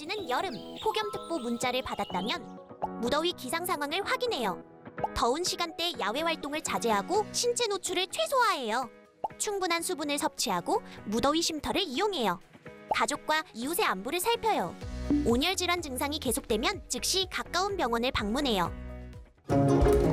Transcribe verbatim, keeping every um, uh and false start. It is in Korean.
떨어지는 여름, 폭염특보 문자를 받았다면 무더위 기상 상황을 확인해요. 더운 시간대 야외 활동을 자제하고 신체 노출을 최소화해요. 충분한 수분을 섭취하고 무더위 쉼터를 이용해요. 가족과 이웃의 안부를 살펴요. 온열 질환 증상이 계속되면 즉시 가까운 병원을 방문해요.